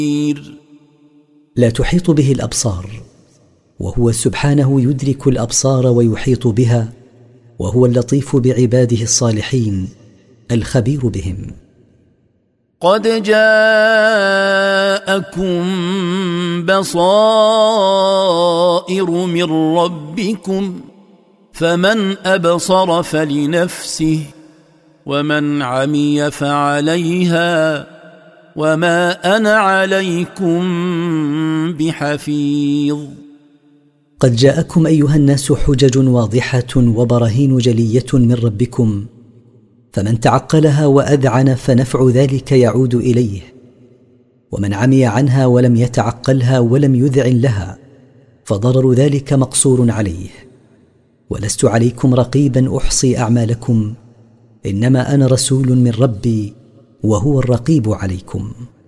لا تحيط به الأبصار، وهو سبحانه يدرك الأبصار ويحيط بها، وهو اللطيف بعباده الصالحين الخبير بهم. قد جاءكم بصائر من ربكم فمن أبصر فلنفسه ومن عمي فعليها وما أنا عليكم بحفيظ. قد جاءكم أيها الناس حجج واضحة وبراهين جلية من ربكم، فمن تعقلها وأذعن فنفع ذلك يعود إليه، ومن عمي عنها ولم يتعقلها ولم يذعن لها فضرر ذلك مقصور عليه. ولست عليكم رقيبا أحصي أعمالكم، إنما أنا رسول من ربي وهو الرقيب عليكم.